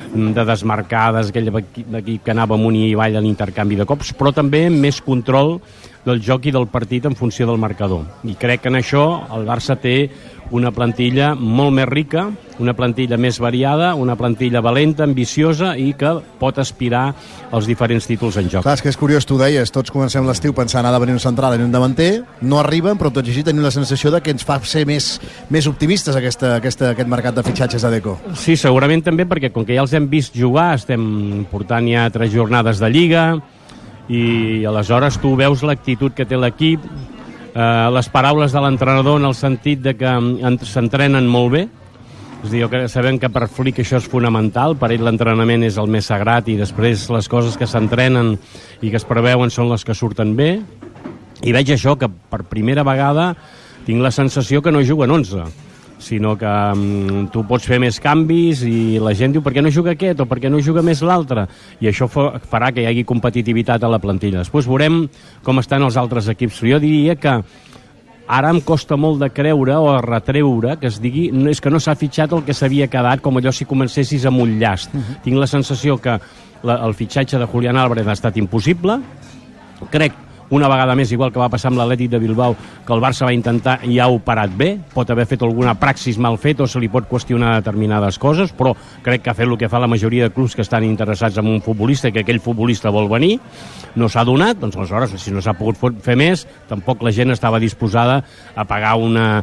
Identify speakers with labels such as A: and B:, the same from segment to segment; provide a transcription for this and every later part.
A: de desmarcades, aquell equip que anava amunt i avall a l'intercanvi de cops, però també més control del joc i del partit en funció del marcador. I crec que en això el Barça té una plantilla molt més rica, una plantilla més variada, una plantilla valenta, ambiciosa i que pot aspirar als diferents títols en joc.
B: Clar, és que és curiós, tu deies, tots comencem l'estiu pensant ha de venir un central i un davanter, no arriben, però tot i així tenim la sensació de que ens fa ser més optimistes aquest mercat de fitxatges a Deco.
A: Sí, segurament també, perquè com que ja els hem vist jugar, estem portant ja 3 jornades de Lliga, i aleshores tu veus l'actitud que té l'equip, les paraules de l'entrenador en el sentit de que s'entrenen molt bé. És a dir, sabem que per Flick això és fonamental, per ell l'entrenament és el més sagrat i després les coses que s'entrenen i que es preveuen són les que surten bé, i veig això, que per primera vegada tinc la sensació que no juguen 11, sinó que tu pots fer més canvis i la gent diu per què no juga aquest o per què no juga més l'altre, i això farà que hi hagi competitivitat a la plantilla. Després veurem com estan els altres equips. Jo diria que ara em costa molt de creure o a retreure que es digui és que no s'ha fitxat el que s'havia quedat, com allò si comencessis amb un llast. Tinc la sensació que el fitxatge de Julián Álvarez ha estat impossible. Crec una vegada més, igual que va passar amb l'Atlètic de Bilbao, que el Barça va intentar i ha operat bé, pot haver fet alguna praxis mal fet o se li pot qüestionar determinades coses, però crec que ha fet el que fa la majoria de clubs que estan interessats en un futbolista i que aquell futbolista vol venir, no s'ha donat, doncs aleshores, si no s'ha pogut fer més, tampoc la gent estava disposada a pagar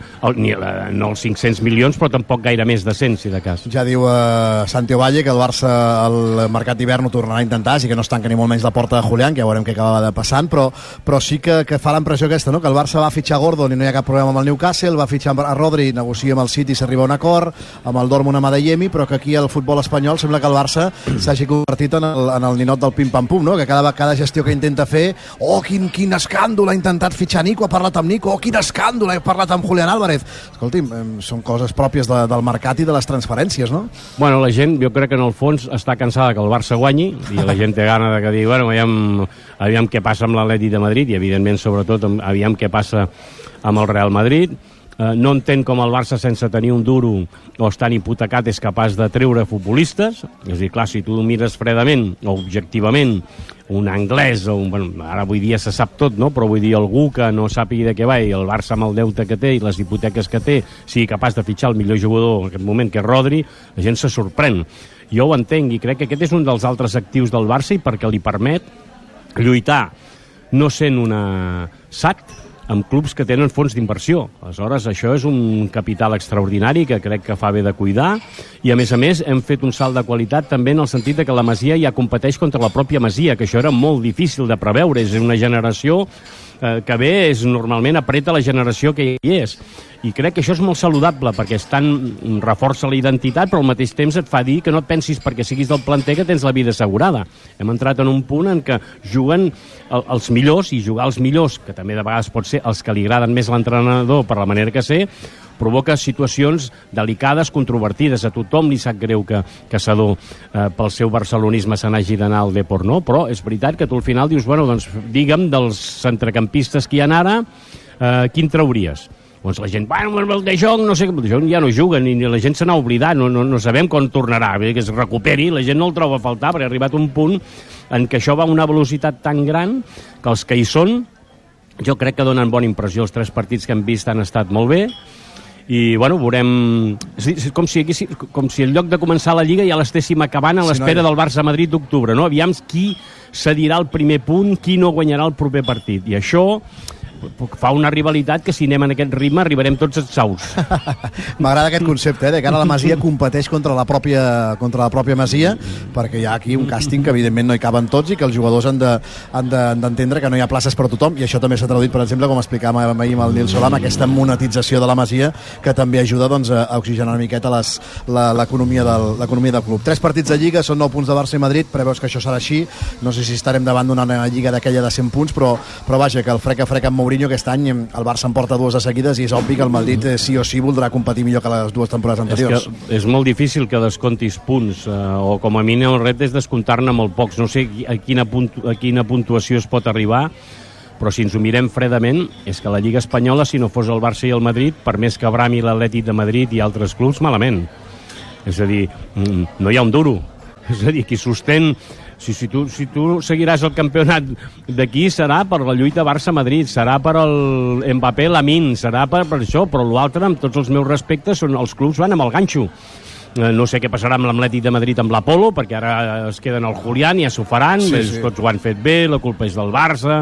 A: no els 500 milions, però tampoc gaire més de 100, si de cas.
B: Ja diu Santi Ovalle que el Barça al mercat d'hivern ho tornarà a intentar, així que no es tanca ni molt menys la porta de Julián, que ja veurem què acaba passant, però sí que fa la impressió aquesta, no? Que el Barça va fitxar Gordon i no hi ha cap problema amb el Newcastle, va fitxar a Rodri, negocia amb el City, s'arriba a un acord, amb el Dortmund amb Adeyemi, però que aquí al futbol espanyol sembla que el Barça s'hagi convertit en el ninot del pim-pam-pum, no? Que cada gestió que intenta fer, quin escàndol, ha intentat fitxar Nico, ha parlat amb Nico, quin escàndol, ha parlat amb Julián Álvarez. Escolti'm, són coses pròpies del mercat i de les transferències, no?
A: Bueno, la gent, jo crec que en el fons està cansada que el Barça guanyi, i la gent té gana de que digui, bueno, aviam què passa amb l'Atlètic de Madrid, i evidentment sobretot aviam què passa amb el Real Madrid. No entén com el Barça, sense tenir un duro o estant hipotecat, és capaç de treure futbolistes. És a dir, clar, si tu mires fredament o objectivament un anglès, ara avui dia se sap tot, no? Però vull dir, algú que no sàpiga de què va i el Barça amb el deute que té i les hipoteques que té sigui capaç de fitxar el millor jugador en aquest moment, que és Rodri, la gent se sorprèn. Jo ho entenc i crec que aquest és un dels altres actius del Barça i perquè li permet lluitar no sent una SAC amb clubs que tenen fons d'inversió. Aleshores, això és un capital extraordinari que crec que fa bé de cuidar, i a més hem fet un salt de qualitat també en el sentit de que la Masia ja competeix contra la pròpia Masia, que això era molt difícil de preveure. És una generació que ve, normalment apreta la generació que hi és, i crec que això és molt saludable perquè reforça la identitat, però al mateix temps et fa dir que no et pensis perquè siguis del planter que tens la vida assegurada. Hem entrat en un punt en què juguen els millors, i jugar els millors, que també de vegades pot ser els que li agraden més l'entrenador per la manera que sé, provoca situacions delicades, controvertides. A tothom li sap greu que Sedó pel seu barcelonisme se n'hagi d'anar al Depor, no? Però és veritat que tu al final dius, bueno, doncs digue'm dels centrecampistes que hi ha ara, quin trauries? Doncs la gent, bueno, el De Jong, no sé, el De Jong ja no juga, ni la gent se n'ha oblidat, no sabem quan tornarà, que es recuperi, la gent no el troba a faltar, perquè ha arribat un punt en què això va a una velocitat tan gran que els que hi són, jo crec que donen bona impressió. Els 3 partits que hem vist han estat molt bé, i bueno, veurem, és com si en lloc de començar la Lliga ja l'estéssim acabant a l'espera del Barça-Madrid d'octubre, no? Aviam qui cedirà el primer punt, qui no guanyarà el proper partit, i això fa una rivalitat que si anem en aquest ritme arribarem tots exhaus.
B: M'agrada aquest concepte, de cara a la Masia competeix contra la pròpia Masia, perquè hi ha aquí un càsting que evidentment no hi caben tots i que els jugadors han d'entendre que no hi ha places per a tothom, i això també s'ha traduït, per exemple, com explicàvem ahir amb el Nil Solà, aquesta monetització de la Masia que també ajuda a oxigenar una miqueta l'economia del club. 3 partits de Lliga, són 9 punts de Barça i Madrid, preveus que això serà així, no sé si estarem davant d'una Lliga d'aquella de 100 punts, però vaja, que el frec amb Mourinho aquest any, el Barça en porta 2 de seguides i és obvi que el Madrid sí o sí voldrà competir millor que les 2 temporades anteriors.
A: És molt difícil que descontis punts, o com a mínim el repte és descomptar-ne molt pocs. No sé a quina puntuació es pot arribar, però si ens ho mirem fredament, és que la Lliga Espanyola, si no fos el Barça i el Madrid, per més que brami l'Atlètic de Madrid i altres clubs, malament. És a dir, no hi ha un duro. És a dir, qui sostén... Si tu seguiràs el campionat d'aquí serà per la lluita Barça-Madrid, serà per el Mbappé-Lamine, serà per això, però l'altre, amb tots els meus respectes, els clubs van amb el ganxo. No sé què passarà amb l'Atlètic de Madrid amb l'Apolo, perquè ara es queden al Julián, ja s'ho faran, tots ho han fet bé, la culpa és del Barça.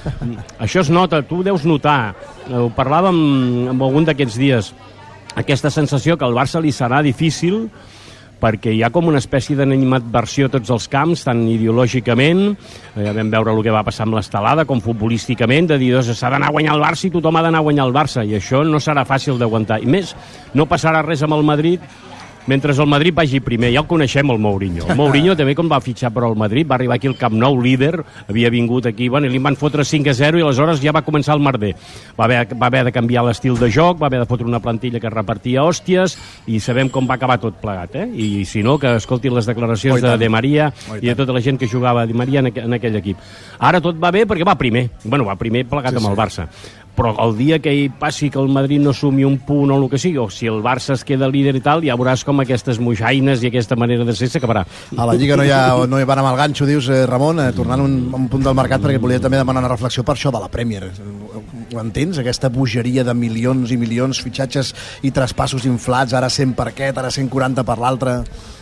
A: Això es nota, tu deus notar, ho parlàvem amb algun d'aquests dies, aquesta sensació que al Barça li serà difícil perquè hi ha com una espècie d'animadversió a tots els camps, tant ideològicament, ja vam veure el que va passar amb l'Estelada, com futbolísticament, de dir, s'ha d'anar a guanyar el Barça i tothom ha d'anar a guanyar el Barça, i això no serà fàcil d'aguantar. I més, no passarà res amb el Madrid mentre el Madrid vagi primer. Ja el coneixem, el Mourinho. El Mourinho també, quan va fitxar per al Madrid, va arribar aquí al Camp Nou líder, havia vingut aquí, i li van fotre 5-0 i aleshores ja va començar el merder. Va haver de canviar l'estil de joc, va haver de fotre una plantilla que repartia hòsties, i sabem com va acabar tot plegat, I si no, que escoltin les declaracions de Maria i de tota la gent que jugava Di Maria en aquell equip. Ara tot va bé perquè va primer. Bueno, va primer plegat amb el Barça. Però el dia que hi passi que el Madrid no sumi un punt o el que sigui, o si el Barça es queda líder i tal, ja veuràs com aquestes moixaines i aquesta manera de ser s'acabarà.
B: A la Lliga no hi van amb el ganxo, dius, Ramon, tornant a un punt del mercat, perquè volia també demanar una reflexió per això de la Premier. Ho entens? Aquesta bogeria de milions i milions, fitxatges i traspassos inflats, ara 100 per aquest, ara 140 per l'altre...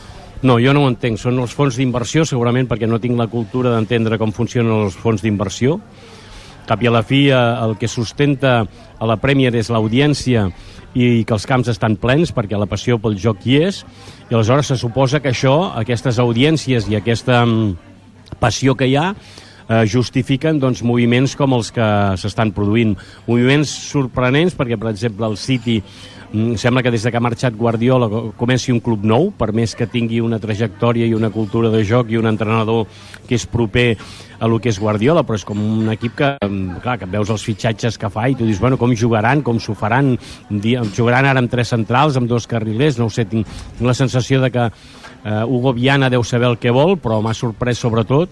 A: No, jo no ho entenc. Són els fons d'inversió, segurament perquè no tinc la cultura d'entendre com funcionen els fons d'inversió. Cap i a la fi, el que sustenta a la Premier és l'audiència i que els camps estan plens perquè la passió pel joc hi és, i aleshores se suposa que això, aquestes audiències i aquesta passió que hi ha, justifiquen moviments com els que s'estan produint. Moviments sorprenents perquè, per exemple, el City sembla que des que ha marxat Guardiola comenci un club nou, per més que tingui una trajectòria i una cultura de joc i un entrenador que és proper a lo que és Guardiola, però és com un equip que, clar, que veus els fitxatges que fa i tu dius, bueno, com jugaran, com s'ho faran, jugaran ara amb 3 centrals, amb 2 carrilers, no ho sé, tinc la sensació de que Hugo Viana deu saber el que vol, però m'ha sorprès sobretot.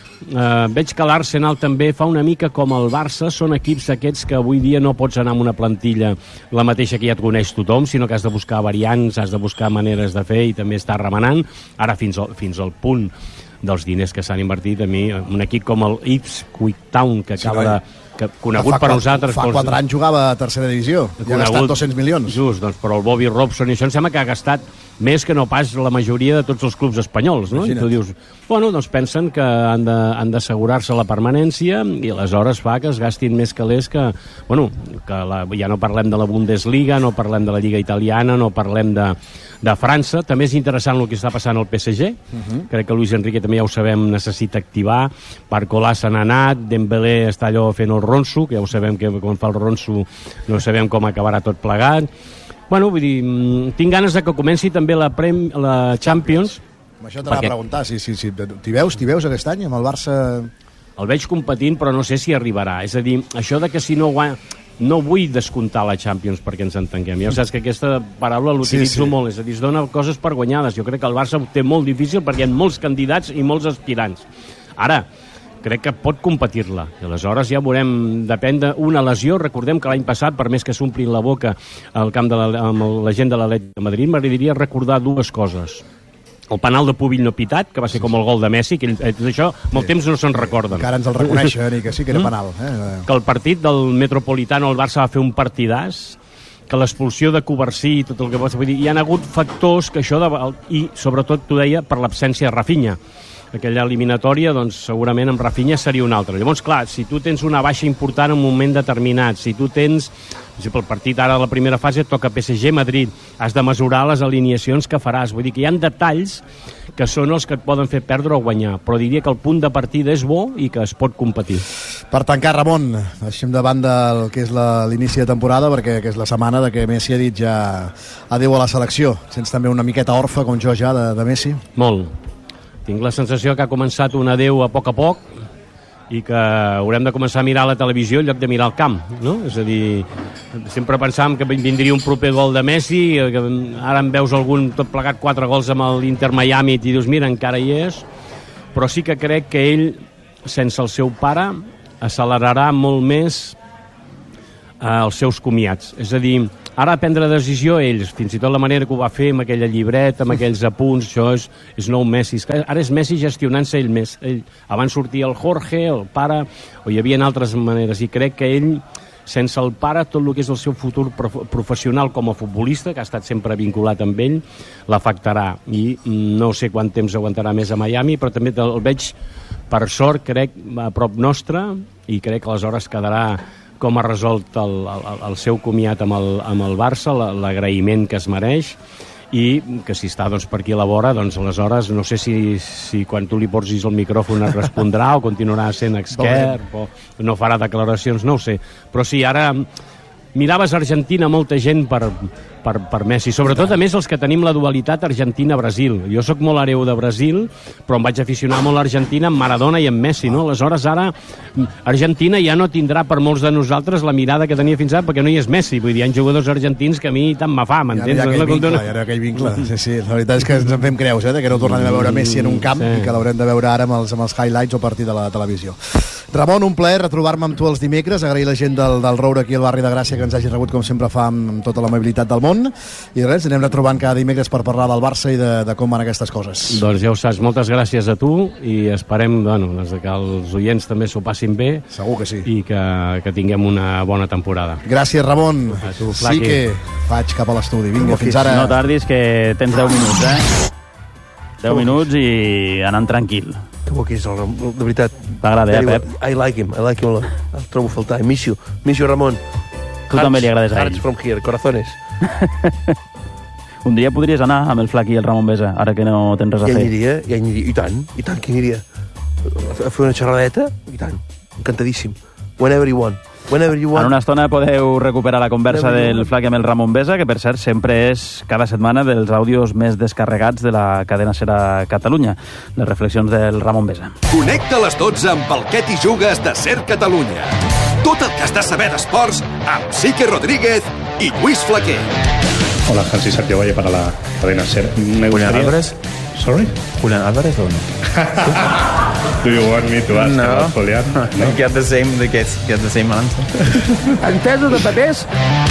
A: Veig que l'Arsenal també fa una mica com el Barça, són equips aquests que avui dia no pots anar amb una plantilla la mateixa que ja et coneix tothom, sinó que has de buscar variants, has de buscar maneres de fer i també està remenant, ara fins al punt dels diners que s'han invertit. A mi, un equip com el Ipswich Town, que acaba de... conegut per nosaltres...
B: Fa 4 anys jugava a tercera divisió, i ha gastat 200 milions.
A: Just, doncs, però el Bobby Robson i això em sembla que ha gastat més que no pas la majoria de tots els clubs espanyols, no? Imagina't. I tu dius, bueno, doncs pensen que han d'assegurar-se la permanència i aleshores fa que es gastin més calés que... Bueno, ja no parlem de la Bundesliga, no parlem de la Lliga Italiana, no parlem de França. També és interessant el que està passant al PSG. Crec que Luis Enrique també ja ho sabem, necessita activar. Barcolà se n'ha anat, Dembélé està allò fent el ronso, que ja ho sabem que quan fa el ronso no sabem com acabarà tot plegat. Bueno, vull dir, tinc ganes de que comenci també la Champions.
B: Això t'anava a preguntar, si t'hi veus aquest any amb el Barça?
A: El veig competint, però no sé si arribarà. És a dir, això de que si no guanya... No vull descomptar la Champions perquè ens entenguem. Ja saps que aquesta paraula l'utilitzo molt, és a dir, es dona coses per guanyades. Jo crec que el Barça ho té molt difícil perquè hi ha molts candidats i molts aspirants. Ara, crec que pot competir-la. I aleshores ja veurem, depèn d'una lesió. Recordem que l'any passat, per més que s'omplin la boca al camp amb la gent de l'Atlètic de Madrid, m'agradaria recordar 2 coses. El penal de Pubill no pitat, que va ser com el gol de Messi, que d'això amb el temps no se'n recorden.
B: Encara ens el reconeixen i que sí que era penal.
A: Que el partit del Metropolitano el Barça va fer un partidàs, que l'expulsió de Covarsí i tot el que vols dir, hi ha hagut factors que això, i sobretot t'ho deia, per l'absència de Rafinha. Aquella eliminatòria, doncs segurament amb Rafinha seria una altra. Llavors, clar, si tu tens una baixa important en un moment determinat, si tu tens, per exemple, el partit ara a la primera fase et toca PSG-Madrid, has de mesurar les alineacions que faràs. Vull dir que hi ha detalls que són els que et poden fer perdre o guanyar, però diria que el punt de partida és bo i que es pot competir.
B: Per tancar, Ramon, deixem de banda el que és l'inici de temporada, perquè és la setmana de que Messi ha dit ja adéu a la selecció. Sents també una miqueta orfa, com jo ja, de Messi?
A: Molt. Tinc la sensació que ha començat un adéu a poc i que haurem de començar a mirar la televisió en lloc de mirar el camp, no? És a dir, sempre pensàvem que vindria un proper gol de Messi, que ara en veus algun tot plegat 4 gols amb l'Inter Miami i dius, mira, encara hi és, però sí que crec que ell, sense el seu pare, accelerarà molt més els seus comiats. És a dir, Ara prendre decisió ells, fins i tot la manera que ho va fer amb aquella llibreta, amb aquells apunts, això és nou Messi. Ara és Messi gestionant-se ell més. Abans sortia el Jorge, el pare, o hi havia altres maneres, i crec que ell, sense el pare, tot el que és el seu futur professional com a futbolista, que ha estat sempre vinculat amb ell, l'afectarà. I no sé quant temps aguantarà més a Miami, però també el veig, per sort, crec, a prop nostre, i crec que aleshores quedarà com ha resolt el seu comiat amb el Barça, l'agraïment que es mereix, i que si està per aquí a la vora, doncs aleshores no sé si quan tu li posis el micròfon es respondrà o continuarà sent expert o no farà declaracions, no ho sé. Però sí, ara miraves Argentina molta gent per Messi, sobretot a més els que tenim la dualitat Argentina-Brasil. Jo sóc molt hereu de Brasil, però em vaig aficionar molt a Argentina amb Maradona i amb Messi, no? Aleshores ara Argentina ja no tindrà per molts de nosaltres la mirada que tenia fins ara, perquè no hi és Messi, vull dir, hi ha jugadors argentins que a mi tant me fa, m'entens?
B: Hi ha aquell vincle, sí, la veritat és que ens en fem creus, que no tornarem a veure Messi en un camp i que l'haurem de veure ara amb els highlights o a partir de la televisió. Ramon, un plaer retrobar-me amb tu els dimecres, agrair la gent del Roure aquí al barri de Gràcia que ens hagi rebut com sempre fa amb tota l'amabilitat del món, i res, anem retrobant cada dimecres per parlar del Barça i de com van aquestes coses. Doncs ja ho saps, moltes gràcies a tu i esperem que els oients també s'ho passin bé. Segur que sí. I que tinguem una bona temporada. Gràcies, Ramon. Sí que vaig cap a l'estudi. Vinga, fins ara.
C: No tardis, que tens 10 minuts, 10 minuts i anant tranquil.
D: Que bo que és el Ramon, de veritat.
C: T'agrada, Pep?
D: I like him a lot. El trobo a faltar. Miss you, Ramon.
C: Tu també li agrades a ell.
D: Hearts from here, corazones.
C: Un dia podries anar amb el Flaqui i el Ramon Besa, ara que no tens res a fer.
D: Ja hi aniria, i tant que hi aniria. A fer una xerradeta, i tant, encantadíssim. Whenever you want.
C: En una estona podeu recuperar la conversa del Flaqui amb el Ramon Besa, que per cert sempre és cada setmana dels àudios més descarregats de la cadena SER Catalunya, les reflexions del Ramon Besa.
E: Connecta a les 12 amb el Què t'hi jugues de SER Catalunya. Tot el que has de saber d'esports amb Sique Rodríguez y Luis Flaquer.
F: Hola, Hansi Sergio Valle para la cadena SER.
G: ¿Julián Álvarez?
F: Sorry?
G: ¿Julián Álvarez o no?
F: Do you want me to ask about Julián?
G: No? Get the same answer.
D: Entesos de papers?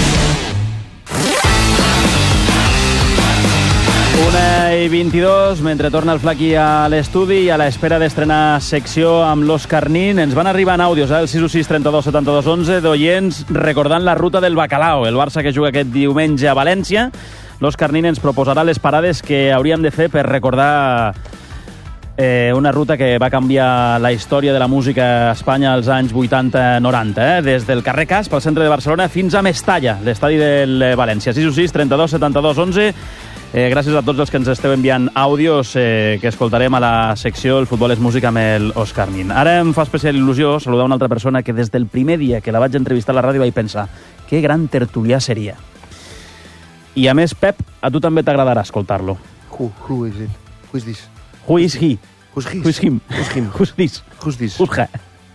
C: 1:22, mentre torna el Flaqui a l'estudi i a l'espera d'estrenar secció amb l'Òscar Nin. Ens van arribar en àudios, el 616 32 72 11, d'oients recordant la ruta del bacalao, el Barça que juga aquest diumenge a València. L'Òscar Nin ens proposarà les parades que hauríem de fer per recordar una ruta que va canviar la història de la música a Espanya als anys 80-90, des del carrer Casp, al centre de Barcelona, fins a Mestalla, l'estadi del València. 616 32 72 11. Gràcies a tots els que ens esteu enviant àudios que escoltarem a la secció El futbol és música amb el Òscar Nin. Ara em fa especial il·lusió saludar una altra persona que des del primer dia que la vaig entrevistar a la ràdio vaig pensar que gran tertulià seria. I a més, Pep, a tu també t'agradarà escoltar-lo.
D: Who is it? Who is this?
C: Who is he?
D: Who's his?
C: Who's him?
D: Who's him?
C: Who's this?
D: Who's this?
C: Who's her?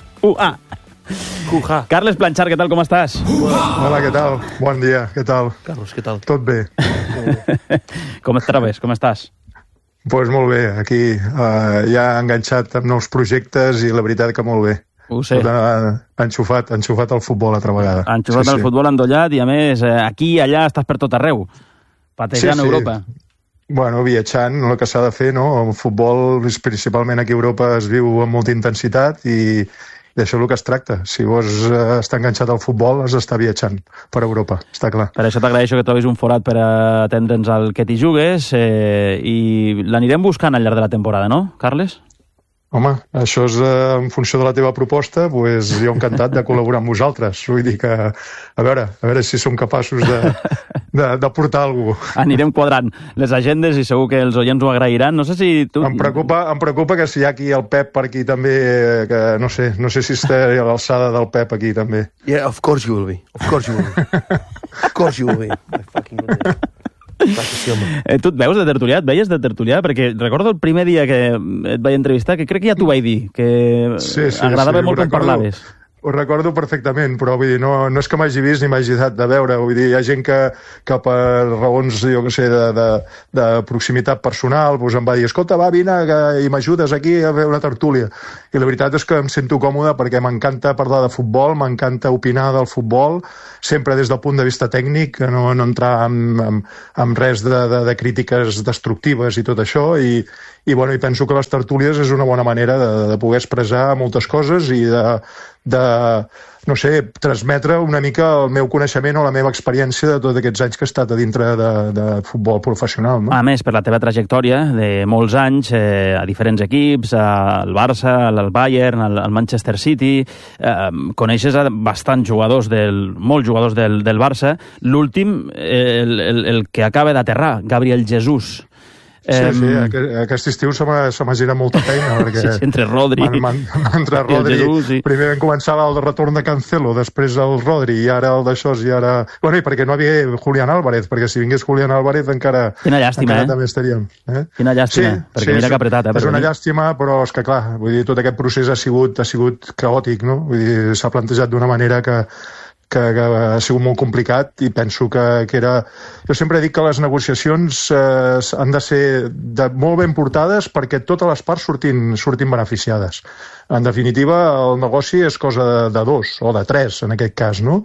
C: Carles Planchar, què tal, com estàs?
H: Hola, què tal? Bon dia, què tal?
D: Carlos, què tal?
H: Tot bé.
C: Com et trobes? Com estàs?
H: Doncs molt bé, aquí ja enganxat amb nous projectes i la veritat que molt bé.
C: Ho sé.
H: Enxufat al futbol altra vegada.
C: Enxufat al futbol endollat i a més aquí i allà estàs per tot arreu, patejant Europa.
H: Bueno, viatjant, el que s'ha de fer, no? El futbol, principalment aquí a Europa, es viu amb molta intensitat i d'això el que es tracta. Si vols estar enganxat al futbol, has d'estar viatjant per Europa, està clar.
C: Per això t'agraeixo que trobis un forat per atendre'ns al Que t'hi jugues i l'anirem buscant al llarg de la temporada, no, Carles?
H: Home, això és en funció de la teva proposta, doncs jo encantat de col·laborar amb vosaltres. Vull dir que, a veure si som capaços de portar alguna cosa.
C: Anirem quadrant les agendes i segur que els oients ho agrairan. No sé si tu...
H: Em preocupa que si hi ha aquí el Pep per aquí també, que no sé si estaré a l'alçada del Pep aquí també.
D: Yeah, of course you will be. Of course you will be. Of course you will be. I fucking will be.
C: Tu et veus de tertulià? Et veies de tertulià? Perquè recordo el primer dia que et vaig entrevistar, que crec que ja t'ho vaig dir, que agradava molt com parlaves.
H: Ho recordo perfectament, però vull dir, no és que m'hagi vist ni m'hagi dat de veure. Vull dir, hi ha gent que per raons, jo què sé, de proximitat personal, doncs em va dir, escolta, va, vine i m'ajudes aquí a fer una tertúlia. I la veritat és que em sento còmode perquè m'encanta parlar de futbol, m'encanta opinar del futbol, sempre des del punt de vista tècnic, no entrar en res de crítiques destructives i tot això, i penso que les tertúlies és una bona manera de poder expressar moltes coses i de no sé, transmetre una mica el meu coneixement o la meva experiència de tots aquests anys que he estat a dintre de futbol professional. No?
C: A més, per la teva trajectòria de molts anys a diferents equips, al Barça, al Bayern, al Manchester City, coneixes bastants jugadors, molts jugadors del Barça. L'últim, el que acaba d'aterrar, Gabriel Jesús.
H: Sí, aquest estiu se m'ha girat molta feina, perquè
C: entre Rodri
H: entre Rodri, sí. Primer començava el retorn de Cancelo, després el Rodri, i ara el d'això, i ara... Bueno, i perquè no havia Julián Álvarez, perquè si vingués Julián Álvarez encara...
C: Quina llàstima,
H: també estaríem.
C: Quina llàstima, perquè mira que apretat.
H: És una llàstima, però és que clar, vull dir, tot aquest procés ha sigut caòtic, no? Vull dir, s'ha plantejat d'una manera que ha sigut molt complicat, i penso que era... Jo sempre dic que les negociacions han de ser molt ben portades perquè totes les parts surtin beneficiades. En definitiva, el negoci és cosa de dos, o de tres, en aquest cas, no?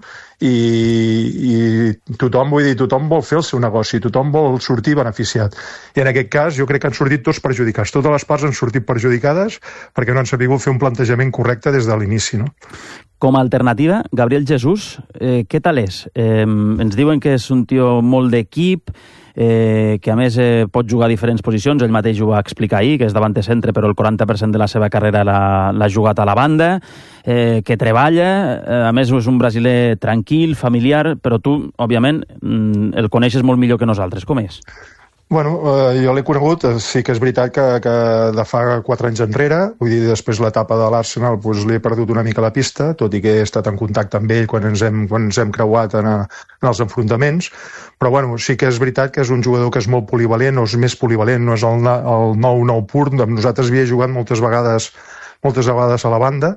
H: I tothom vol fer el seu negoci, tothom vol sortir beneficiat. I en aquest cas jo crec que han sortit tots perjudicats. Totes les parts han sortit perjudicades perquè no han sabut fer un plantejament correcte des de l'inici, no?
C: Com a alternativa, Gabriel Jesús, què tal és? Ens diuen que és un tio molt d'equip, que a més pot jugar a diferents posicions. Ell mateix ho va explicar ahir, que és davant de centre, però el 40% de la seva carrera l'ha jugat a la banda, que treballa, a més és un brasiler tranquil, familiar, però tu, òbviament, el coneixes molt millor que nosaltres. Com és?
H: Bueno, jo l'he conegut, sí que és veritat que de fa 4 anys enrere, vull dir, després l'etapa de l'Arsenal, doncs l'he perdut una mica la pista, tot i que he estat en contacte amb ell quan ens hem creuat en els enfrontaments, però bueno, sí que és veritat que és un jugador que és molt polivalent, o és més polivalent, no és el 9-9 pur, amb nosaltres havia jugat moltes vegades a la banda,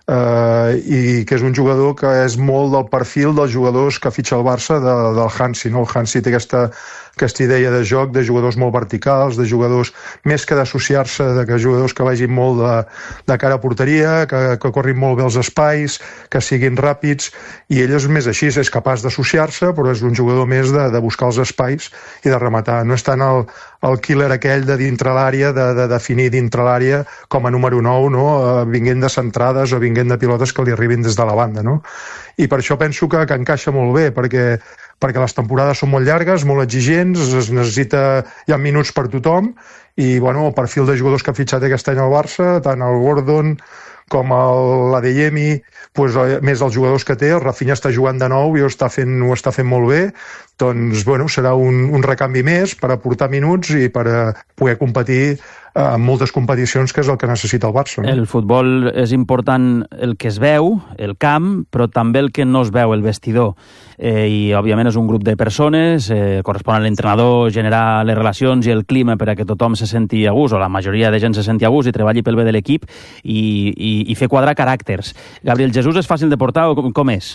H: i que és un jugador que és molt del perfil dels jugadors que fitxa el Barça del Hansi, no? El Hansi té aquesta idea de joc, de jugadors molt verticals, de jugadors més que d'associar-se, de jugadors que vagin molt de cara a porteria, que corrin molt bé els espais, que siguin ràpids, i ell és més així, és capaç d'associar-se, però és un jugador més de buscar els espais i de rematar. No és tant el killer aquell de dintre l'àrea, de definir dintre l'àrea com a número 9, no? Vinguent de centrades o vinguent de pilotes que li arribin des de la banda, no? I per això penso que encaixa molt bé, perquè les temporades són molt llargues, molt exigents, hi ha minuts per tothom, i bueno, el perfil de jugadors que ha fitxat aquest any al Barça, tant el Gordon com l'Adeyemi, més els jugadors que té, el Rafinha està jugant de nou i ho està fent molt bé, doncs bueno, serà un recanvi més per aportar minuts i per poder competir en moltes competicions, que és el que necessita el Barça. No?
C: El futbol és important el que es veu, el camp, però també el que no es veu, el vestidor. I òbviament és un grup de persones, correspon a l'entrenador generar les relacions i el clima per a que tothom se senti a gust, o la majoria de gent se senti a gust i treballi pel bé de l'equip, i fer quadrar caràcters. Gabriel Jesús és fàcil de portar o com és?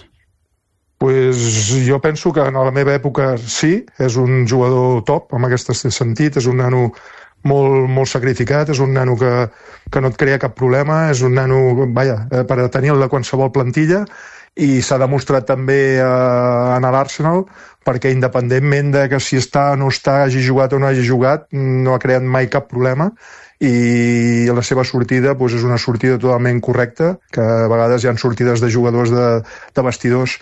H: Pues jo penso que en la meva època sí, és un jugador top, en aquest sentit, és un nano molt sacrificat, és un nano que no et crea cap problema, és un nano, per a tenir-lo de qualsevol plantilla, i s'ha demostrat també en l'Arsenal, perquè independentment de que si està o no està, hagi jugat o no hagi jugat, no ha creat mai cap problema, i la seva sortida és una sortida totalment correcta, que a vegades hi ha sortides de jugadors de vestidors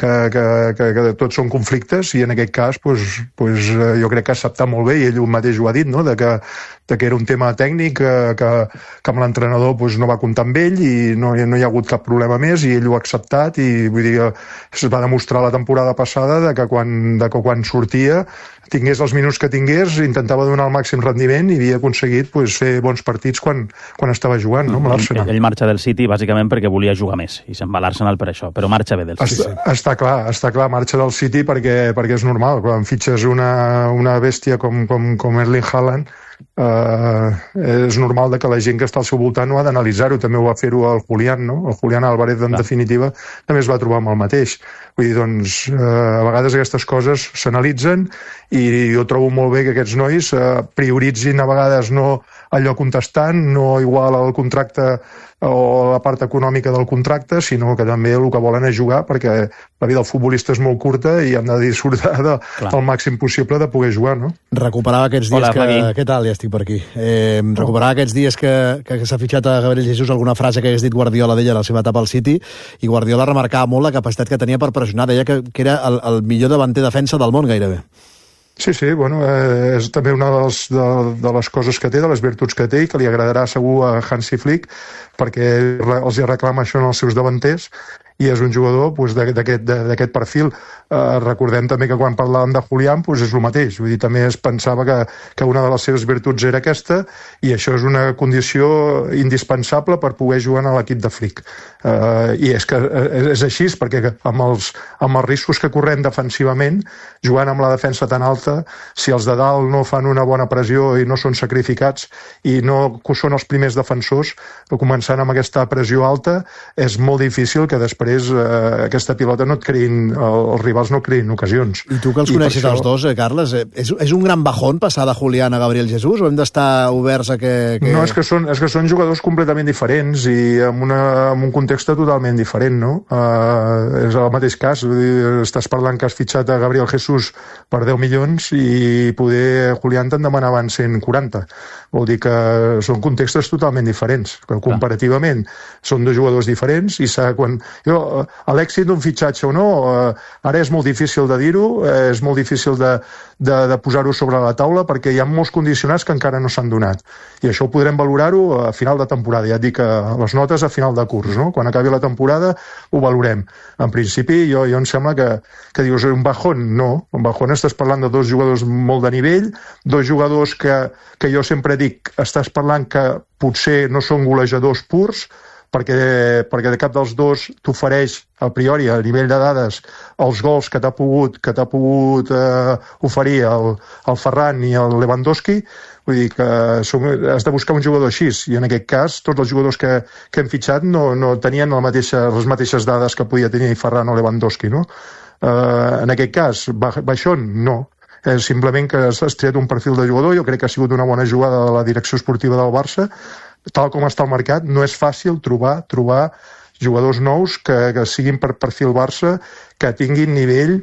H: que tots són conflictes, i en aquest cas jo crec que ha acceptat molt bé, i ell mateix ho ha dit, no? de que era un tema tècnic, que amb l'entrenador no va comptar amb ell, i no hi ha hagut cap problema més, i ell ho ha acceptat, i vull dir que es va demostrar la temporada passada que quan sortia, tingués els minuts que tingués, intentava donar el màxim rendiment, i havia aconseguit fer bons partits quan estava jugant, no? Amb l'Arsenal.
C: Ell marxa del City bàsicament perquè volia jugar més, i se'n va a l'Arsenal per això, però marxa bé del City.
H: Està clar, marxa del City perquè és normal. Quan fitxes una bèstia com Erling Haaland, és normal que la gent que està al seu voltant no ha d'analitzar-ho, també ho va fer-ho el Julián, no? El Julián Álvarez, en definitiva, també es va trobar amb el mateix. Vull dir, doncs, a vegades aquestes coses s'analitzen i jo trobo molt bé que aquests nois prioritzin a vegades no allò contestant, no igual al contracte o la part econòmica del contracte, sinó que també el que volen és jugar, perquè la vida del futbolista és molt curta i han de disfrutar del màxim possible de poder jugar, no?
B: Recuperava aquests dies Què tal? Ja estic per aquí. Recuperava aquests dies que s'ha fitxat a Gabriel Jesús alguna frase que hagués dit Guardiola d'ella a la seva etapa al City, i Guardiola remarcava molt la capacitat que tenia per pressionar, deia que era el millor davanter defensa del món gairebé.
H: Sí, bueno, és també una de les coses que té, de les virtuts que té i que li agradarà segur a Hansi Flick, perquè els reclama això en els seus davanters i és un jugador d'aquest perfil. Recordem també que quan parlàvem de Julián és el mateix, vull dir, també es pensava que una de les seves virtuts era aquesta i això és una condició indispensable per poder jugar a l'equip de Flick. I és que és així, perquè amb els riscos que correm defensivament, jugant amb la defensa tan alta, si els de dalt no fan una bona pressió i no són sacrificats i no són els primers defensors, començant amb aquesta pressió alta, és molt difícil que després aquesta pilota no et creïn, els rivals no creïn ocasions.
B: I tu que els coneixes els dos, Carles, és un gran bajón passar de Julián a Gabriel Jesús o hem d'estar oberts a que...
H: No, és que són jugadors completament diferents i en un context totalment diferent, no? És el mateix cas, estàs parlant que has fitxat a Gabriel Jesús per 10 milions i poder Julián te'n demanaven 140. Vol dir que són contextos totalment diferents, que comparativament són dos jugadors diferents i l'èxit d'un fitxatge o no, ara és molt difícil de dir-ho, és molt difícil de posar-ho sobre la taula perquè hi ha molts condicionants que encara no s'han donat. I això ho podrem valorar-ho a final de temporada. Ja et dic, les notes a final de curs, no? Quan acabi la temporada ho valorem. En principi, jo em sembla que dius un bajón, no. Un bajón estàs parlant de dos jugadors molt de nivell, dos jugadors que jo sempre dic, estàs parlant que potser no són golejadors purs, perquè de cap dels dos t'ofereix a priori, a nivell de dades, els gols que t'ha pogut oferir el Ferran i el Lewandowski. Vull dir que has de buscar un jugador així, i en aquest cas tots els jugadors que hem fitxat no tenien les mateixes dades que podia tenir Ferran o Lewandowski, no? En aquest cas, baixón, no. És simplement que has triat un perfil de jugador. Jo crec que ha sigut una bona jugada de la direcció esportiva del Barça. Tal com està el mercat, no és fàcil trobar jugadors nous que siguin per perfil Barça, que tinguin nivell,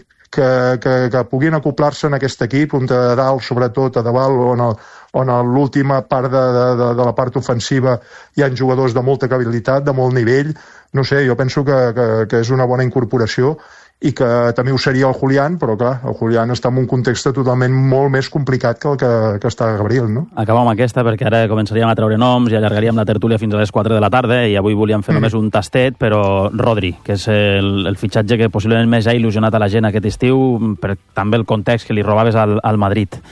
H: que puguin acoplar-se en aquest equip, on de dalt, sobretot a davant, on a l'última part de la part ofensiva hi ha jugadors de molta habilitat, de molt nivell. No sé, jo penso que és una bona incorporació i que també ho seria el Julián, però clar, el Julián està en un context totalment molt més complicat que el que està Gabriel, no?
C: Acabem amb aquesta, perquè ara començaríem a treure noms i allargaríem la tertúlia fins a les 4 de la tarda, i avui volíem fer només un tastet, però Rodri, que és el fitxatge que possiblement més ha il·lusionat a la gent aquest estiu, per també el context que li robaves al Madrid.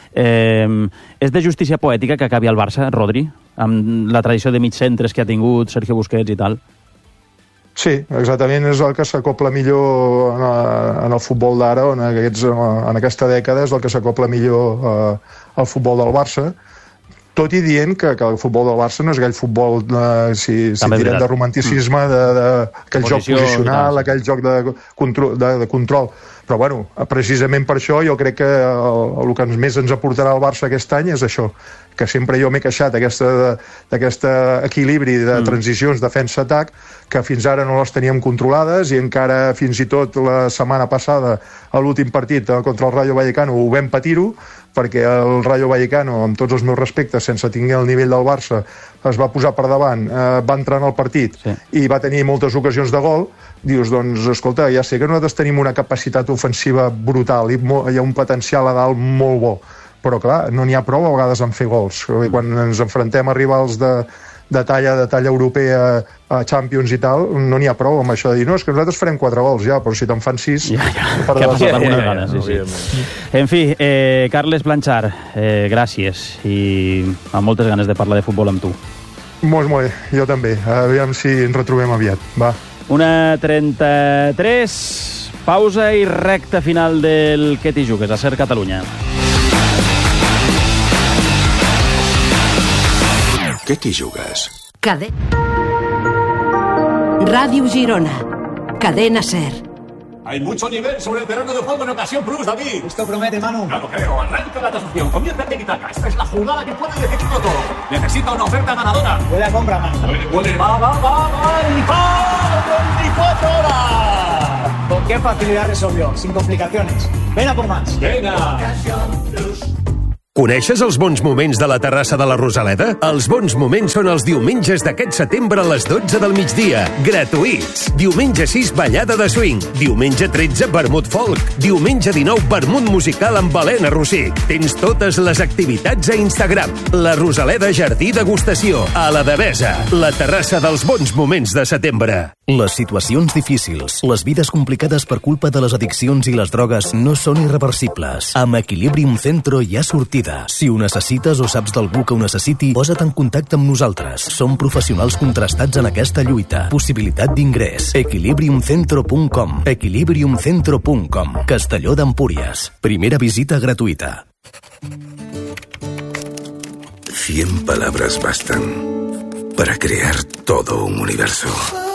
C: És de justícia poètica que acabi al Barça, Rodri, amb la tradició de mig centres que ha tingut Sergio Busquets i tal?
H: Sí, exactament, és el que s'acopla millor en el futbol d'ara, en aquesta dècada és el que s'acopla millor al futbol del Barça, tot i dient que el futbol del Barça no és aquell futbol, si tirem de romanticisme, d'aquell joc posicional, aquell joc de control. Però, bueno, precisament per això jo crec que el que més ens aportarà el Barça aquest any és això, que sempre jo m'he queixat d'aquest equilibri de transicions defensa-atac, que fins ara no les teníem controlades i encara fins i tot la setmana passada, a l'últim partit contra el Rayo Vallecano, ho vam patir-ho, perquè el Rayo Vallecano, amb tots els meus respectes, sense tenir el nivell del Barça, es va posar per davant, va entrar en el partit i va tenir moltes ocasions de gol. Dius, doncs, escolta, ja sé que nosaltres tenim una capacitat ofensiva brutal i hi ha un potencial a dalt molt bo, però clar, no n'hi ha prou a vegades en fer gols. Quan ens enfrontem a rivals de talla europea, a Champions i tal, no n'hi ha prou amb això de dir, no, és que nosaltres farem 4 gols ja, però si te'n fan 6...
C: Ja. Que ha passat alguna vegada, sí. En fi, Carles Blanchar, gràcies, i amb moltes ganes de parlar de futbol amb tu.
H: Molt bé, jo també. Aviam si ens retrobem aviat. Va.
C: 1:33, pausa i recta final del Què t'hi jugues a Ser Catalunya.
E: què t'hi jugues?
I: Radio Girona. Cadena SER.
J: Hay mucho nivel sobre el terreno de juego en Ocasión Plus, David. Esto promete, Manu. No lo creo. Arranca la tasación. Comienza el tiki-taka. Esta es la jugada que puede decidirlo todo. Necesita una oferta ganadora. Puede compra, Manu. Puede. Va. ¡Y va! 24 horas.
K: ¿Con qué facilidad resolvió? Sin complicaciones. Ven a por más.
J: Venga.
L: Coneixes els bons moments de la terrassa de la Rosaleda? Els bons moments són els diumenges d'aquest setembre a les 12 del migdia. Gratuïts. Diumenge 6, ballada de swing. Diumenge 13, vermut folk. Diumenge 19, vermut musical amb Helena Rosich. Tens totes les activitats a Instagram. La Rosaleda Jardí Degustació, a la Devesa. La terrassa dels bons moments de setembre.
M: Les situacions difícils, les vides complicades per culpa de les addiccions i les drogues no són irreversibles. Amb Equilibrium Centro hi ha sortida. Si ho necessites o saps d'algú que ho necessiti, posa't en contacte amb nosaltres. Som professionals contrastats en aquesta lluita. Possibilitat d'ingrés. Equilibriumcentro.com. Equilibriumcentro.com. Castelló d'Empúries. Primera visita gratuïta.
N: 100 palabras bastan para crear todo un universo.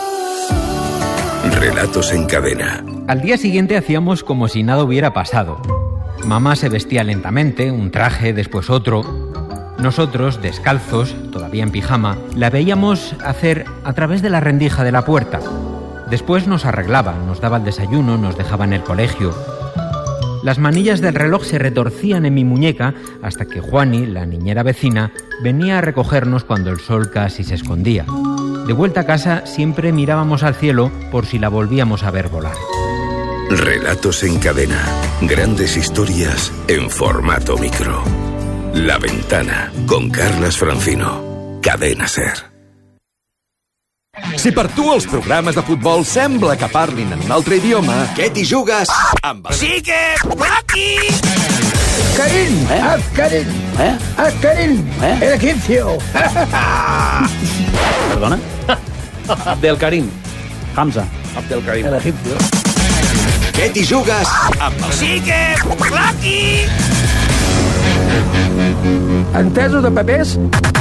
N: Relatos en cadena.
O: Al día siguiente hacíamos como si nada hubiera pasado. Mamá se vestía lentamente, un traje, después otro. Nosotros, descalzos, todavía en pijama, la veíamos hacer a través de la rendija de la puerta. Después nos arreglaba, nos daba el desayuno, nos dejaba en el colegio. Las manillas del reloj se retorcían en mi muñeca hasta que Juani, la niñera vecina, venía a recogernos cuando el sol casi se escondía. De vuelta a casa siempre mirábamos al cielo por si la volvíamos a ver volar.
N: Relatos en cadena. Grandes historias en formato micro. La Ventana, con Carles Francino. Cadena SER.
E: Si per tu els programes de futbol sembla que parlin en un altre idioma, què t'hi jugues amb el...
P: Sí que... Aquí!
Q: Karim, Azkarin, Azkarin, el egipcio.
C: Perdona?
D: Abdelkarim.
C: Hamza.
D: Abdelkarim.
Q: El egipcio.
E: Què t'hi jugues amb el...
P: Sí que... Aquí!
Q: Entesos de papers?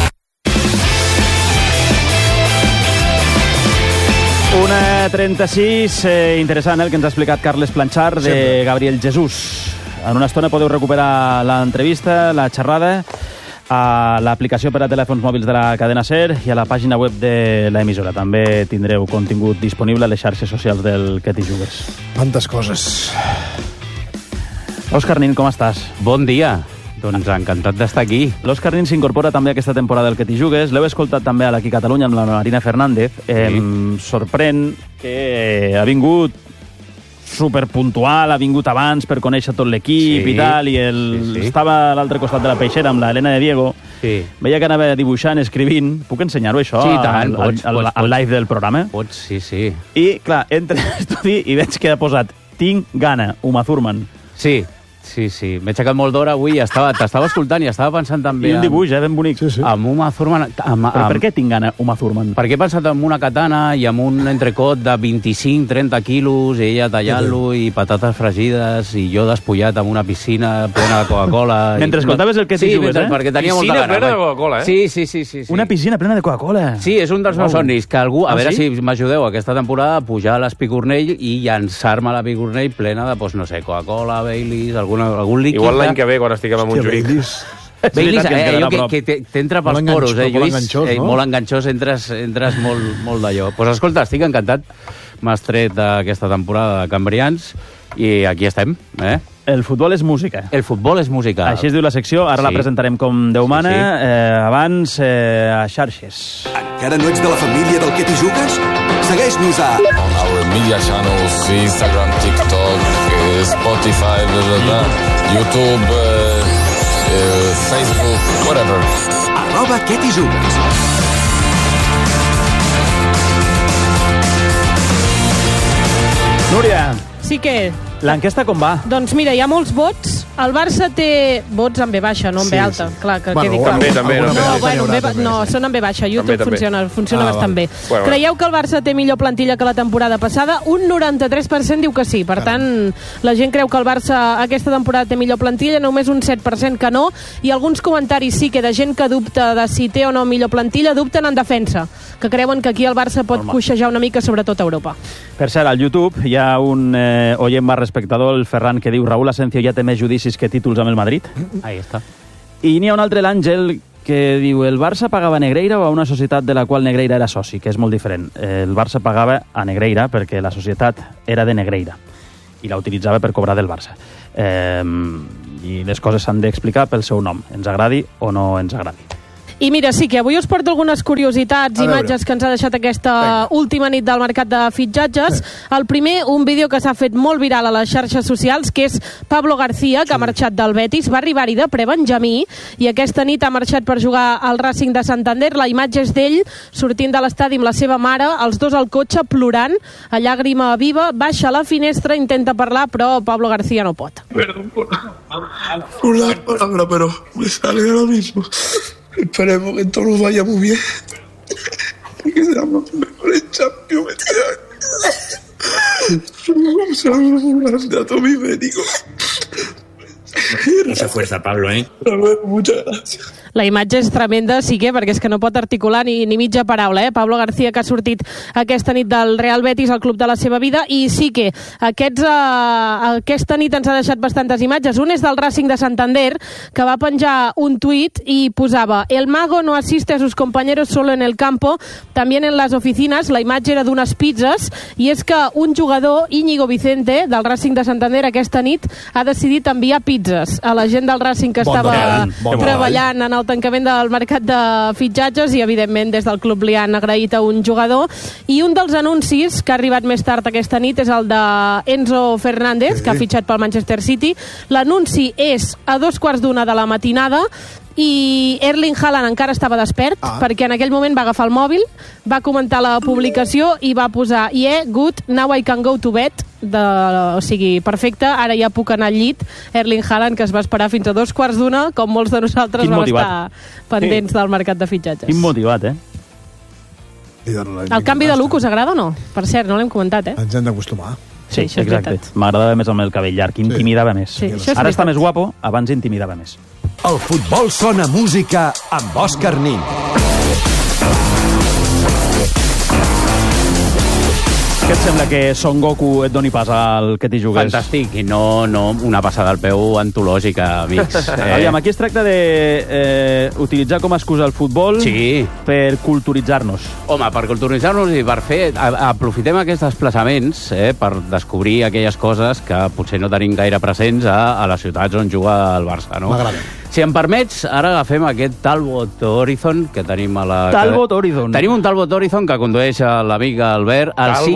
C: Una 36, interessant el que ens ha explicat Carles Planchar de Gabriel Jesús. En una estona podeu recuperar l'entrevista, la xerrada, a l'aplicació per a telèfons mòbils de la cadena SER i a la pàgina web de l'emissora. També tindreu contingut disponible a les xarxes socials del Que t'hi jugues.
B: Quantes coses.
C: Òscar Nin, com estàs?
A: Bon dia. Doncs encantat d'estar aquí.
C: L'Òscar Nin s'incorpora també a aquesta temporada del Que t'hi jugues. L'heu escoltat també a l'Aquí Catalunya amb la Marina Fernández. Em sorprèn que ha vingut superpuntual, ha vingut abans per conèixer tot l'equip i tal, i estava a l'altre costat de la peixera amb l'Helena de Diego. Veia que anava dibuixant, escrivint. Puc ensenyar-ho, això, al live del programa?
A: Pots, sí.
C: I, clar, entra a l'estudi i veig que ha posat Tinc gana, Uma Thurman.
A: Sí. M'he aixecat molt d'hora avui i t'estava escoltant i estava pensant també...
C: I un dibuix, ben bonic.
A: Amb Uma Thurman...
C: Però per què tinc gana Uma Thurman?
A: Perquè he pensat en una katana i amb un entrecot de 25-30 quilos, i ella tallant-lo, i patates fregides, i jo despullat en una piscina plena de Coca-Cola...
C: Mentre escoltaves el Que t'hi jugues,
A: Sí, perquè tenia molta gana.
D: Piscina plena de Coca-Cola,
A: Sí.
C: Una piscina plena de Coca-Cola?
A: Sí, és un dels meus somnis, que algú... A veure si m'ajudeu aquesta temporada a pujar a l'Espicornell i llançar-me a l'Espicornell plena de, no sé, Coca-Cola, Baileys, algun líquid...
D: Igual l'any que ve, quan estiguem a Montjuïc.
A: Baileys, allò que t'entra pels poros, Lluís? Molt enganxós, entres molt d'allò. Doncs escolta, estic encantat. M'has tret d'aquesta temporada de Cambrians i aquí estem,
C: El futbol és música.
A: El futbol és música.
C: Així es diu la secció, ara la presentarem com Déu mana. Abans, a xarxes.
E: Encara no ets de la família del Que t'hi jugues? Segueix-nos a...
R: On our media channels, Instagram, TikTok, Spotify, YouTube, Facebook, whatever.
E: @Que t'hi jugues.
C: Núria.
S: Sí que...
C: L'enquesta com va?
S: Doncs mira, hi ha molts vots el Barça té vots en B baixa, no en B alta. Clar, que quedi clar.
D: També.
S: No, són en B baixa. YouTube funciona bastant bé.
D: Bueno.
S: Creieu que el Barça té millor plantilla que la temporada passada? Un 93% diu que sí. Per tant, la gent creu que el Barça aquesta temporada té millor plantilla, només un 7% que no, i alguns comentaris sí que de gent que dubta de si té o no millor plantilla, dubten en defensa, que creuen que aquí el Barça pot coixejar una mica, sobretot a Europa.
C: Per cert, al YouTube hi ha un oient más respectador, el Ferran, que diu Raúl Asencio ja té més judicis que títols amb el Madrid.
A: Ahí està.
C: I n'hi ha un altre, l'Àngel, que diu el Barça pagava a Negreira o a una societat de la qual Negreira era soci, que és molt diferent. El Barça pagava a Negreira perquè la societat era de Negreira i la utilitzava per cobrar del Barça. I les coses s'han d'explicar pel seu nom, ens agradi o no ens agradi.
S: I mira, sí que avui us porto algunes curiositats, imatges que ens ha deixat aquesta última nit del mercat de fitxatges. El primer, un vídeo que s'ha fet molt viral a les xarxes socials, que és Pablo García, que ha marxat del Betis, va arribar-hi de prebenjamí i aquesta nit ha marxat per jugar al Racing de Santander. La imatge és d'ell sortint de l'estadi amb la seva mare, els dos al cotxe plorant, a llàgrima viva, baixa a la finestra, intenta parlar, però Pablo García no pot.
T: Perdón por la palabra, pero me sale ahora mismo. Esperemos que todo nos vaya muy bien y que seamos los mejores Champions este año. Un saludo muy grande a todos mis médicos.
U: Mucha fuerza, Pablo, ¿eh?
T: Muchas gracias.
S: La imatge és tremenda, sí que, perquè és que no pot articular ni mitja paraula, Pablo García, que ha sortit aquesta nit del Real Betis, al club de la seva vida, i sí que aquesta nit ens ha deixat bastantes imatges. Un és del Racing de Santander, que va penjar un tuit i posava: el mago no asiste a sus compañeros solo en el campo, también en las oficinas. La imatge era d'unes pizzas, i és que un jugador, Íñigo Vicente, del Racing de Santander, aquesta nit ha decidit enviar pizzas a la gent del Racing que estava treballant en el tancament del mercat de fitxatges, i evidentment des del club li han agraït a un jugador. I un dels anuncis que ha arribat més tard aquesta nit és el de Enzo Fernández, que ha fitxat pel Manchester City. L'anunci és a 2:15 de la matinada i Erling Haaland encara estava despert, perquè en aquell moment va agafar el mòbil, va comentar la publicació i va posar "Yeah, good, now I can go to bed", o sigui, perfecte, ara ja puc anar al llit. Erling Haaland, que es va esperar fins a 2:15, com molts de nosaltres vam estar pendents del mercat de fitxatges.
C: Quin motivat,
S: El canvi de look us agrada o no? Per cert, no l'hem comentat,
B: Ens hem d'acostumar.
C: Sí, exacte. M'agradava més amb el cabell llarg, intimidava més.
S: Sí,
C: ara està més guapo, abans intimidava més.
E: El futbol sona música amb Òscar Nin.
C: Què et sembla que Son Goku et doni pas al que t'hi jugues?
A: Fantàstic, i no una passada al peu antològica, amics.
C: Aviam, aquí es tracta de utilitzar com a excusa el futbol per culturitzar-nos.
A: Home, per culturitzar-nos i per fer... Aprofitem aquests desplaçaments per descobrir aquelles coses que potser no tenim gaire presents a les ciutats on juga el Barça, no?
B: M'agrada.
A: Si em permets, ara agafem aquest Talbot Horizon que tenim a la...
C: Talbot Horizon.
A: Tenim un Talbot Horizon que condueix l'amic Albert,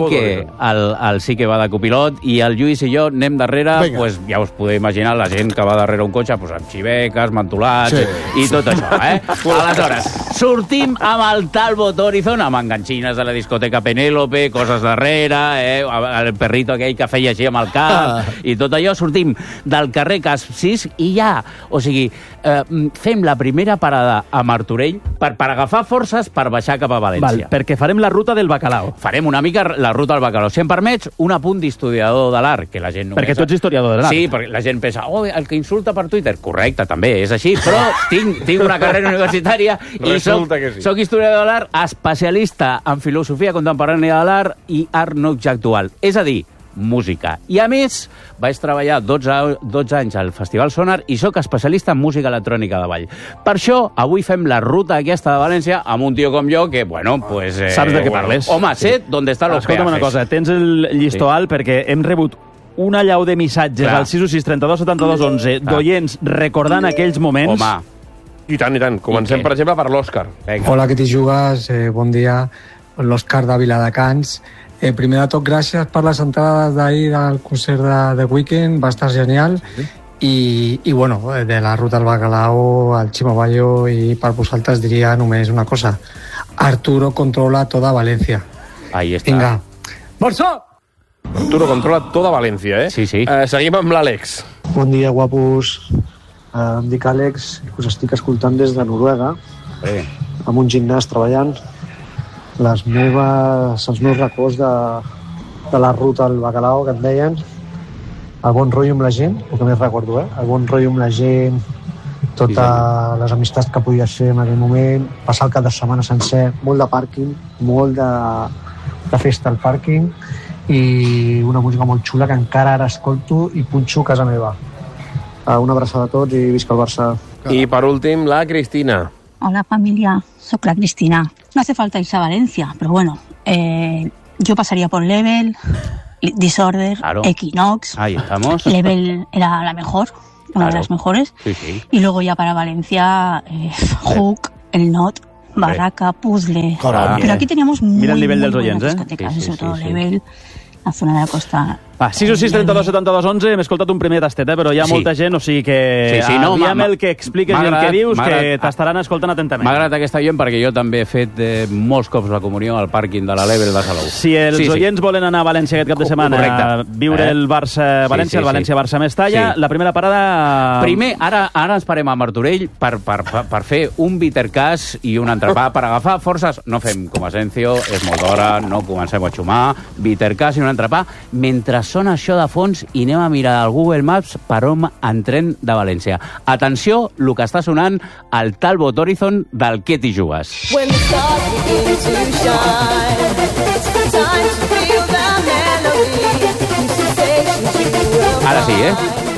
A: el sí que va de copilot, i el Lluís i jo anem darrere, pues, ja us podeu imaginar la gent que va darrere un cotxe pues, amb xiveques, mantolats i tot això, Aleshores, sortim amb el Talbot Horizon, amb enganxines de la discoteca Penélope, coses darrere, el perrito aquell que feia així amb el cap, i tot allò, sortim del carrer Cas 6 i ja, o sigui, fem la primera parada a Martorell per agafar forces per baixar cap a València.
C: Perquè farem la ruta del bacalao.
A: Farem una mica la ruta del bacalao. Si em permets, un apunt d'historiador de l'art, que la gent només...
C: Perquè tu ets historiador de l'art.
A: Sí, perquè la gent pensa, el que insulta per Twitter. Correcte, també, és així, però tinc una carrera universitària i soc historiador de l'art, especialista en filosofia contemporània de l'art i art no actual. És a dir, música. I a més, vaig treballar 12 anys al Festival Sonar i sóc especialista en música electrònica de ball. Per això, avui fem la ruta aquesta de València amb un tio com jo que, bueno, pues...
C: Saps de què parles?
A: Home, sé d'on estan los peajes.
C: Escolta'm una cosa, tens el llistó alt perquè hem rebut una llau de missatges al 616 32 72 11 d'oients recordant aquells moments.
A: Home.
D: I tant. Comencem, per exemple, per l'Òscar.
V: Hola, que t'hi jugues? Bon dia. L'Òscar de Viladecans. Primer de tot, gràcies per les entrades d'ahir del concert de Weekend, va estar genial. I bueno, de la ruta al Bacalao, al Chimo Bayo, i per vosaltres diria només una cosa. Arturo controla toda Valencia.
A: Ahí està.
V: Vinga. Bolso!
D: Arturo controla toda València,
A: Sí.
D: Seguim amb l'Àlex.
V: Bon dia, guapos. Em dic Àlex, us estic escoltant des de Noruega, amb un gimnàs treballant. Els meus records de la ruta al bacalao, que em deien, el bon rotllo amb la gent, el que més recordo, el bon rotllo amb la gent, totes les amistats que podies fer en aquell moment, passar el cap de setmana sencer, molt de pàrquing, molt de festa al pàrquing, i una música molt xula que encara ara escolto i punxo a casa meva. Una abraçada a tots i visca el Barça.
F: I per últim, la Cristina.
G: Hola familia, soy la Cristina. No hace falta irse a Valencia, pero bueno, yo pasaría por Level, Disorder,
W: Claro.
G: Equinox.
W: Ahí estamos.
G: Level era la mejor, una de las mejores.
W: Sí.
G: Y luego ya para Valencia, Hook, El Not, Barraca, Puzzle.
C: Caram.
G: Pero aquí teníamos
C: Mira el nivel dels
G: buenas
C: oients,
G: discotecas, sobre todo Level, la zona de la costa.
C: Va, 6 o 6, 32, 72, 11. Hem escoltat un primer tastet, però hi ha molta gent, o sigui que aviam el que expliques i el que dius, que t'estaran escoltant atentament.
W: M'ha agradat aquesta gent perquè jo també he fet molts cops la comunió al pàrquing de la Level de Salou.
C: Si els oients volen anar a València aquest cap de setmana a viure el Barça-València, el València-Barça-Mestalla, la primera parada...
W: Primer, ara ens parem a Martorell per fer un bittercàs i un entrepà, per agafar forces. No fem com Asencio, és molt d'hora, no comencem a xumar, bittercàs i un entrepà, mentre sona això de fons i anem a mirar al Google Maps per on entrem de València. Atenció, el que està sonant al Talbot Horizon del Què t'hi jugues. Ara sí,